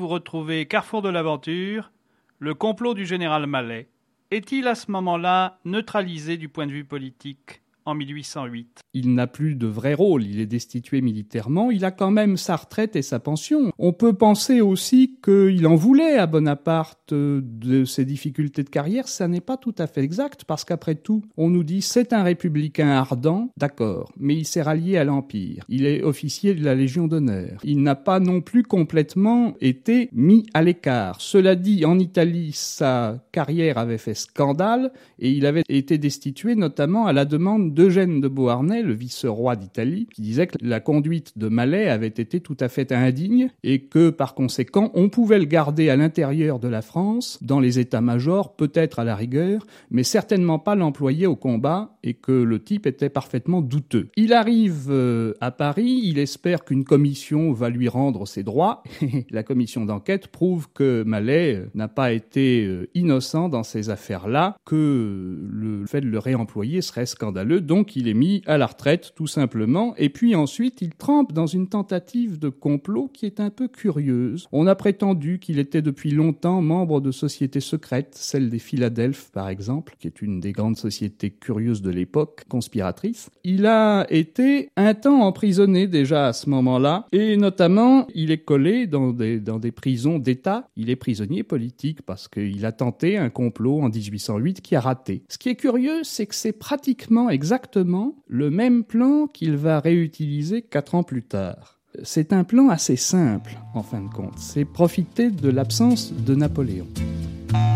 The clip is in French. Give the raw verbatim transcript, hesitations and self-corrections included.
vous retrouvez Carrefour de l'aventure, le complot du général Mallet est-il à ce moment-là neutralisé du point de vue politique en mille huit cent huit ? Il n'a plus de vrai rôle, il est destitué militairement, il a quand même sa retraite et sa pension. On peut penser aussi qu'il en voulait à Bonaparte de ses difficultés de carrière, ça n'est pas tout à fait exact, parce qu'après tout, on nous dit c'est un républicain ardent, d'accord, mais il s'est rallié à l'Empire, il est officier de la Légion d'honneur. Il n'a pas non plus complètement été mis à l'écart. Cela dit, en Italie, sa carrière avait fait scandale, et il avait été destitué notamment à la demande d'Eugène de Beauharnais, le vice-roi d'Italie, qui disait que la conduite de Mallet avait été tout à fait indigne et que, par conséquent, on pouvait le garder à l'intérieur de la France, dans les états-majors, peut-être à la rigueur, mais certainement pas l'employer au combat et que le type était parfaitement douteux. Il arrive euh, à Paris, il espère qu'une commission va lui rendre ses droits. La commission d'enquête prouve que Mallet n'a pas été euh, innocent dans ces affaires-là, que le fait de le réemployer serait scandaleux, donc il est mis à la retraite, tout simplement, et puis ensuite il trempe dans une tentative de complot qui est un peu curieuse. On a prétendu qu'il était depuis longtemps membre de sociétés secrètes, celle des Philadelphes par exemple, qui est une des grandes sociétés curieuses de l'époque, conspiratrice. Il a été un temps emprisonné déjà à ce moment-là, et notamment il est collé dans des, dans des prisons d'État. Il est prisonnier politique parce qu'il a tenté un complot en dix-huit cent huit qui a raté. Ce qui est curieux, c'est que c'est pratiquement exactement le même plan qu'il va réutiliser quatre ans plus tard. C'est un plan assez simple, en fin de compte. C'est profiter de l'absence de Napoléon.